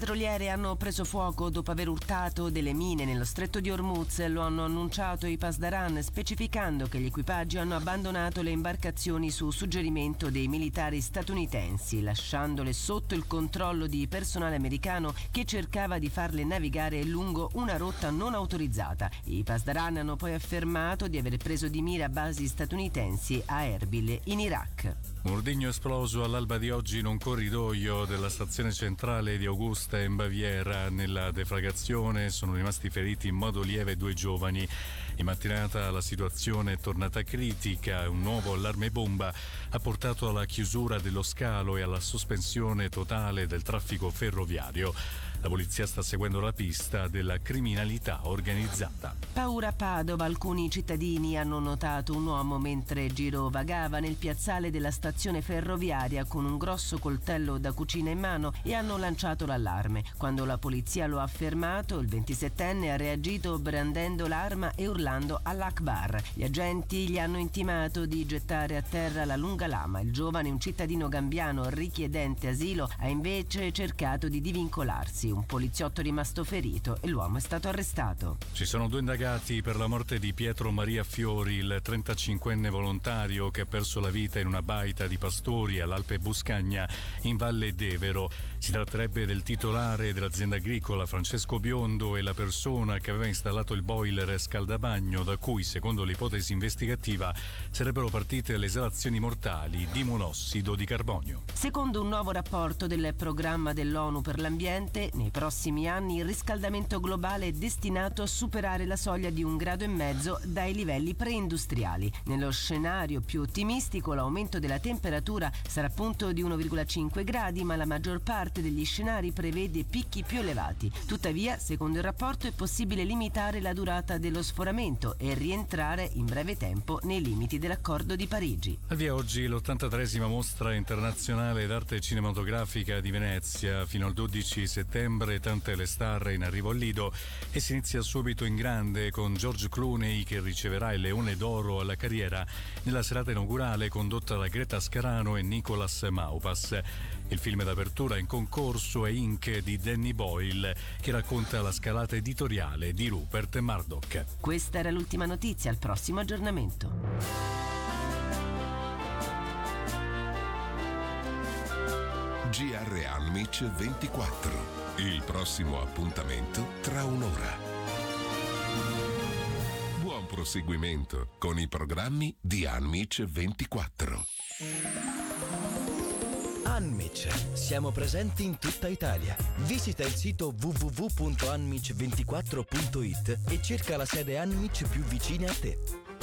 petroliere hanno preso fuoco dopo aver urtato delle mine nello stretto di Hormuz. Lo hanno annunciato i Pasdaran, specificando che gli equipaggi hanno abbandonato le imbarcazioni su suggerimento dei militari statunitensi, lasciandole sotto il controllo di personale americano che cercava di farle navigare lungo una rotta non autorizzata. I Pasdaran hanno poi affermato di aver preso di mira basi statunitensi a Erbil, in Iraq. Un ordigno esploso all'alba di oggi in un corridoio della stazione centrale di Augusta in Baviera. Nella deflagrazione sono rimasti feriti in modo lieve 2 giovani. In mattinata la situazione è tornata critica. Un nuovo allarme bomba ha portato alla chiusura dello scalo e alla sospensione totale del traffico ferroviario. La polizia sta seguendo la pista della criminalità organizzata. Paura a Padova. Alcuni cittadini hanno notato un uomo mentre girovagava nel piazzale della stazione ferroviaria con un grosso coltello da cucina in mano e hanno lanciato l'allarme. Quando la polizia lo ha fermato, il 27enne ha reagito brandendo l'arma e urlando all'Akbar. Gli agenti gli hanno intimato di gettare a terra la lunga lama. Il giovane, un cittadino gambiano richiedente asilo, ha invece cercato di divincolarsi. Un poliziotto è rimasto ferito e l'uomo è stato arrestato. Ci sono 2 indagati per la morte di Pietro Maria Fiori, il 35enne volontario che ha perso la vita in una baita di pastori all'Alpe Buscagna in Valle d'Evero. Si tratterebbe del titolare dell'azienda agricola Francesco Biondo e la persona che aveva installato il boiler scaldabagno da cui, secondo l'ipotesi investigativa, sarebbero partite le esalazioni mortali di monossido di carbonio. Secondo un nuovo rapporto del programma dell'ONU per l'ambiente, nei prossimi anni il riscaldamento globale è destinato a superare la soglia di 1,5 gradi dai livelli preindustriali. Nello scenario più ottimistico l'aumento della temperatura sarà appunto di 1,5 gradi, ma la maggior parte degli scenari prevede picchi più elevati. Tuttavia, secondo il rapporto, è possibile limitare la durata dello sforamento e rientrare in breve tempo nei limiti dell'Accordo di Parigi. Al via oggi l'83esima mostra internazionale d'arte cinematografica di Venezia. Fino al 12 settembre tante le star in arrivo al Lido e si inizia subito in grande con George Clooney che riceverà il Leone d'Oro alla carriera nella serata inaugurale condotta da Greta Scarano e Nicolas Maupas. Il film d'apertura in concorso è Inc. di Danny Boyle, che racconta la scalata editoriale di Rupert Murdoch. Questa era l'ultima notizia, al prossimo aggiornamento. GR Anmic 24. Il prossimo appuntamento tra un'ora. Buon proseguimento con i programmi di Anmic 24. Anmic. Siamo presenti in tutta Italia. Visita il sito www.anmic24.it e cerca la sede Anmic più vicina a te.